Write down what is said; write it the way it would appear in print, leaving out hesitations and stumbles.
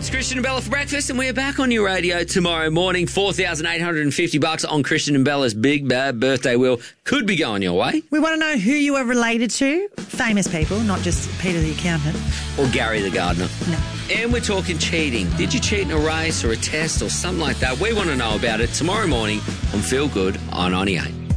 It's Christian and Bella for breakfast, and we're back on your radio tomorrow morning. $4,850 on Christian and Bella's big bad birthday wheel could be going your way. We want to know who you are related to. Famous people, not just Peter the accountant. Or Gary the gardener. No. And we're talking cheating. Did you cheat in a race or a test or something like that? We want to know about it tomorrow morning on Feel Good on 98.